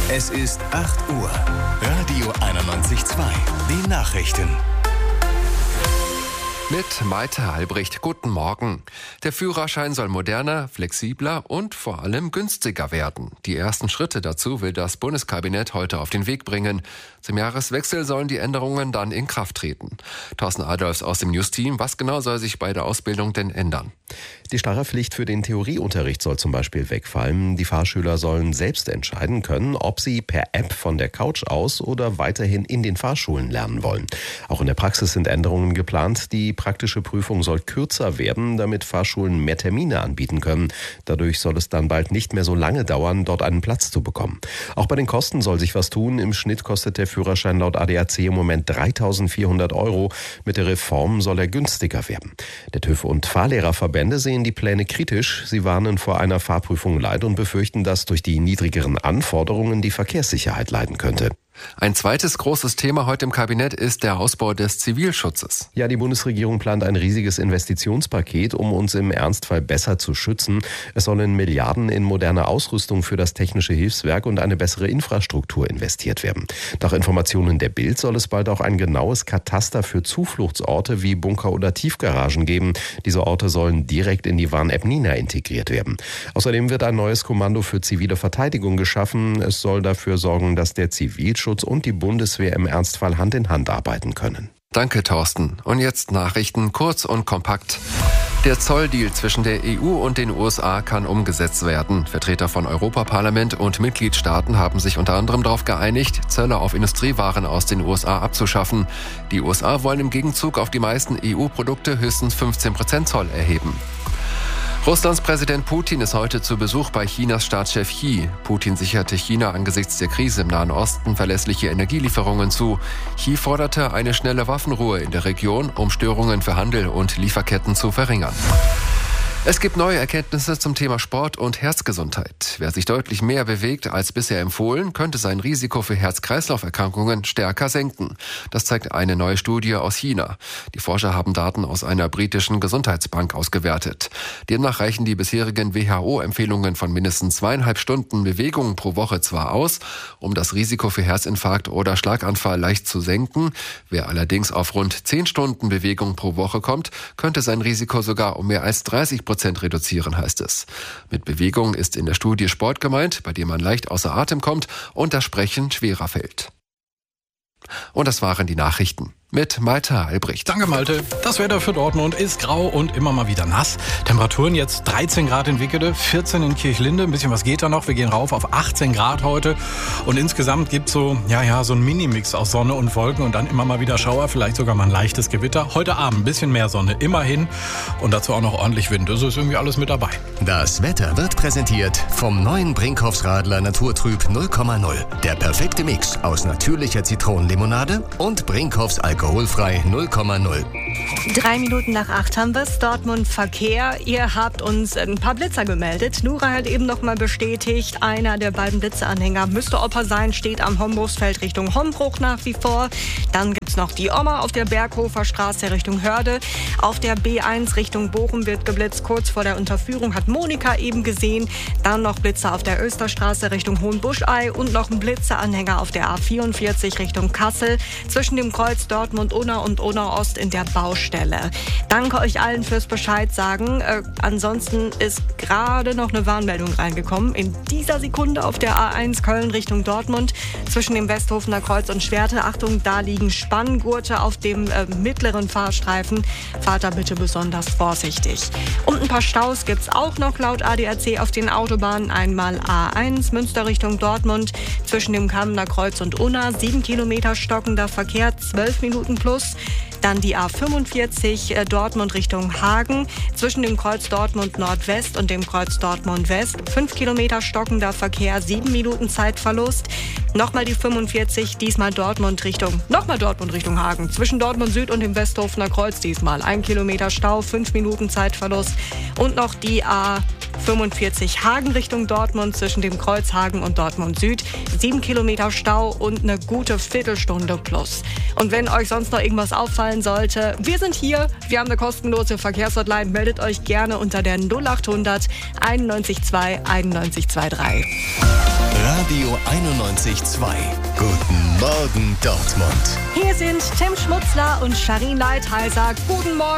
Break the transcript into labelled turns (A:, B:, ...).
A: Es ist 8 Uhr. Radio 91.2. Die Nachrichten.
B: Mit Malte Albrecht, guten Morgen. Der Führerschein soll moderner, flexibler und vor allem günstiger werden. Die ersten Schritte dazu will das Bundeskabinett heute auf den Weg bringen. Zum Jahreswechsel sollen die Änderungen dann in Kraft treten. Thorsten Adolfs aus dem News-Team. Was genau soll sich bei der Ausbildung denn ändern?
C: Die starre Pflicht für den Theorieunterricht soll zum Beispiel wegfallen. Die Fahrschüler sollen selbst entscheiden können, ob sie per App von der Couch aus oder weiterhin in den Fahrschulen lernen wollen. Auch in der Praxis sind Änderungen geplant. Die praktische Prüfung soll kürzer werden, damit Fahrschulen mehr Termine anbieten können. Dadurch soll es dann bald nicht mehr so lange dauern, dort einen Platz zu bekommen. Auch bei den Kosten soll sich was tun. Im Schnitt kostet der Führerschein laut ADAC im Moment 3.400 €. Mit der Reform soll er günstiger werden. Der TÜV und Fahrlehrerverbände sehen die Pläne kritisch. Sie warnen vor einer Fahrprüfung Light und befürchten, dass durch die niedrigeren Anforderungen die Verkehrssicherheit leiden könnte.
B: Ein zweites großes Thema heute im Kabinett ist der Ausbau des Zivilschutzes.
C: Ja, die Bundesregierung plant ein riesiges Investitionspaket, um uns im Ernstfall besser zu schützen. Es sollen Milliarden in moderne Ausrüstung für das Technische Hilfswerk und eine bessere Infrastruktur investiert werden. Nach Informationen der Bild soll es bald auch ein genaues Kataster für Zufluchtsorte wie Bunker oder Tiefgaragen geben. Diese Orte sollen direkt in die Warn-App Nina integriert werden. Außerdem wird ein neues Kommando für zivile Verteidigung geschaffen. Es soll dafür sorgen, dass der Zivilschutz und die Bundeswehr im Ernstfall Hand in Hand arbeiten können.
B: Danke, Thorsten. Und jetzt Nachrichten kurz und kompakt. Der Zolldeal zwischen der EU und den USA kann umgesetzt werden. Vertreter von Europaparlament und Mitgliedstaaten haben sich unter anderem darauf geeinigt, Zölle auf Industriewaren aus den USA abzuschaffen. Die USA wollen im Gegenzug auf die meisten EU-Produkte höchstens 15% Zoll erheben. Russlands Präsident Putin ist heute zu Besuch bei Chinas Staatschef Xi. Putin sicherte China angesichts der Krise im Nahen Osten verlässliche Energielieferungen zu. Xi forderte eine schnelle Waffenruhe in der Region, um Störungen für Handel und Lieferketten zu verringern. Es gibt neue Erkenntnisse zum Thema Sport und Herzgesundheit. Wer sich deutlich mehr bewegt als bisher empfohlen, könnte sein Risiko für Herz-Kreislauf-Erkrankungen stärker senken. Das zeigt eine neue Studie aus China. Die Forscher haben Daten aus einer britischen Gesundheitsbank ausgewertet. Demnach reichen die bisherigen WHO-Empfehlungen von mindestens 2,5 Stunden Bewegung pro Woche zwar aus, um das Risiko für Herzinfarkt oder Schlaganfall leicht zu senken. Wer allerdings auf rund 10 Stunden Bewegung pro Woche kommt, könnte sein Risiko sogar um mehr als 30% reduzieren, heißt es. Mit Bewegung ist in der Studie Sport gemeint, bei dem man leicht außer Atem kommt und das Sprechen schwerer fällt. Und das waren die Nachrichten mit Malte Albrecht.
D: Danke, Malte. Das Wetter für Dortmund ist grau und immer mal wieder nass. Temperaturen jetzt 13 Grad in Wickede, 14 in Kirchlinde. Ein bisschen was geht da noch. Wir gehen rauf auf 18 Grad heute. Und insgesamt gibt es so einen Minimix aus Sonne und Wolken und dann immer mal wieder Schauer, vielleicht sogar mal ein leichtes Gewitter. Heute Abend ein bisschen mehr Sonne, immerhin. Und dazu auch noch ordentlich Wind. Das ist irgendwie alles mit dabei.
A: Das Wetter wird präsentiert vom neuen Brinkhoffs Radler Naturtrüb 0,0. Der perfekte Mix aus natürlicher Zitronenlimonade und Brinkhoffs alkoholfrei 0,0.
E: 3 Minuten nach 8 haben wir es. Dortmund Verkehr. Ihr habt uns ein paar Blitzer gemeldet. Nura hat eben noch mal bestätigt, einer der beiden Blitzeranhänger müsste Opa sein, steht am Homburgsfeld Richtung Hombruch nach wie vor. Dann gibt es noch die Oma auf der Berghofer Straße Richtung Hörde. Auf der B1 Richtung Bochum wird geblitzt. Kurz vor der Unterführung hat Monika eben gesehen. Dann noch Blitzer auf der Österstraße Richtung Hohenbuschei und noch ein Blitzeranhänger auf der A44 Richtung Kassel. Zwischen dem Kreuz Dortmund-Unna und Unna-Ost in der Baustelle. Danke euch allen fürs Bescheid sagen. Ansonsten ist gerade noch eine Warnmeldung reingekommen. In dieser Sekunde auf der A1 Köln Richtung Dortmund zwischen dem Westhofener Kreuz und Schwerte. Achtung, da liegen Spanngurte auf dem mittleren Fahrstreifen. Fahrt da bitte besonders vorsichtig. Und ein paar Staus gibt es auch noch laut ADAC auf den Autobahnen. Einmal A1 Münster Richtung Dortmund zwischen dem Kamener Kreuz und Unna. 7 Kilometer stockender Verkehr, 12 Minuten plus. Dann die A45 Dortmund Richtung Hagen zwischen dem Kreuz Dortmund Nordwest und dem Kreuz Dortmund West. 5 Kilometer stockender Verkehr, 7 Minuten Zeitverlust. Nochmal die 45, diesmal Dortmund Richtung Hagen. Zwischen Dortmund Süd und dem Westhofener Kreuz diesmal. 1 Kilometer Stau, 5 Minuten Zeitverlust. Und noch die A45 Hagen Richtung Dortmund zwischen dem Kreuz Hagen und Dortmund Süd. 7 Kilometer Stau und eine gute Viertelstunde plus. Und wenn euch sonst noch irgendwas auffallen sollte, wir sind hier. Wir haben eine kostenlose Verkehrshotline. Meldet euch gerne unter der 0800 91 2 91 23.
A: Radio 91.2. Guten Morgen Dortmund.
E: Hier sind Tim Schmutzler und Sharin Leitheiser. Guten Morgen.